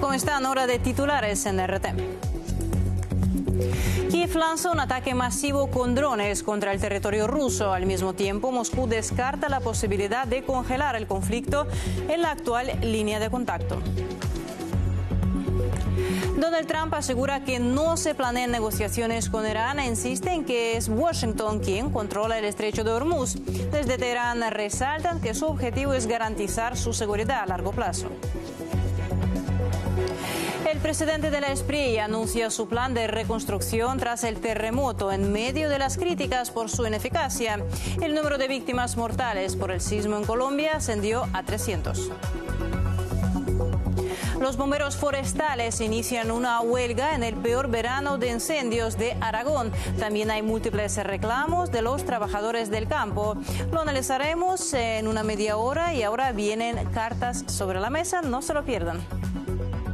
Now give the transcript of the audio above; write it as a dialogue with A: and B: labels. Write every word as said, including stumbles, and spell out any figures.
A: ¿Cómo están? Hora de titulares en R T. Kiev lanza un ataque masivo con drones contra el territorio ruso. Al mismo tiempo, Moscú descarta la posibilidad de congelar el conflicto en la actual línea de contacto. Donald Trump asegura que no se planean negociaciones con Irán e insiste en que es Washington quien controla el estrecho de Hormuz. Desde Teherán resaltan que su objetivo es garantizar su seguridad a largo plazo. El presidente de la S P R I anuncia su plan de reconstrucción tras el terremoto en medio de las críticas por su ineficacia. El número de víctimas mortales por el sismo en Colombia ascendió a trescientos. Los bomberos forestales inician una huelga en el peor verano de incendios de Aragón. También hay múltiples reclamos de los trabajadores del campo. Lo analizaremos en una media hora y ahora vienen cartas sobre la mesa, no se lo pierdan.